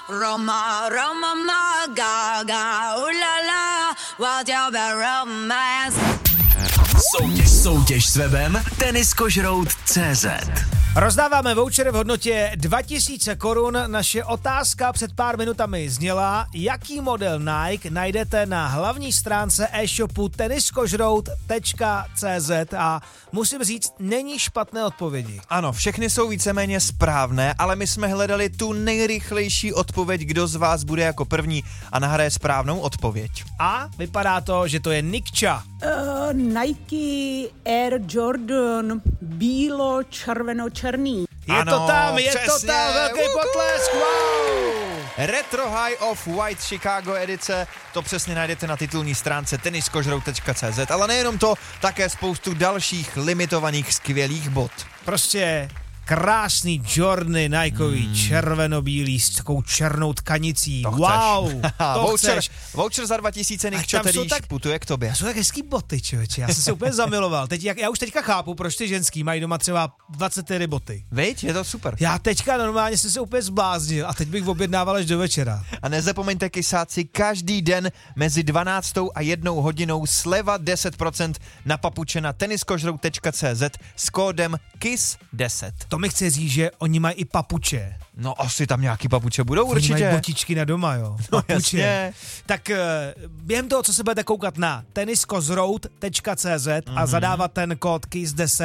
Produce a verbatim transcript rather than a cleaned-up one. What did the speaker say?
Roma, Roma, ma, ga, ga, ulala, whatever romance. Soutěž, soutěž s webem Teniskožrout tečka cé zet. Rozdáváme vouchery v hodnotě dva tisíce korun. Naše otázka před pár minutami zněla, jaký model Nike najdete na hlavní stránce e-shopu teniskožrout tečka cé zet a musím říct, není špatné odpovědi. Ano, všechny jsou víceméně správné, ale my jsme hledali tu nejrychlejší odpověď, kdo z vás bude jako první a nahraje správnou odpověď. A vypadá to, že to je Nikča. Uh, Nike Air Jordan bílo červeno-černý. Je Ano, to tam, je přesně. to tam, velký Uhu. potlesk, wow! Retro High of White Chicago edice, to přesně najdete na titulní stránce teniskožrout tečka cé zet, ale nejenom to, také spoustu dalších limitovaných skvělých bot. Prostě krásný Jordany Nikeový, hmm. červeno-bílý s takovou černou tkanicí. To wow, to voucher, chceš. voucher za dva tisíce, Nikčo, tam tedy jsou tak- putuje k tobě. To jsou tak hezký boty, člověče, já jsem se úplně zamiloval. Teď, jak, já už teďka chápu, proč ty ženský mají doma třeba dvacet čtyři boty. Viď, je to super. Já teďka normálně jsem se úplně zbláznil a teď bych objednával až do večera. A nezapomeňte, kysáci, každý den mezi dvanáctou a jednou hodinou sleva deset procent na papuče na teniskožrout tečka cé zet s kódem K I S deset. To mi chce říct, že oni mají i papuče. No asi tam nějaký papuče budou Oni určitě. mají botičky na doma, jo. No Papuče. jasně. Tak eh, během toho, co se budete koukat na teniskožrout tečka cé zet mm-hmm. a zadávat ten kód K I S deset,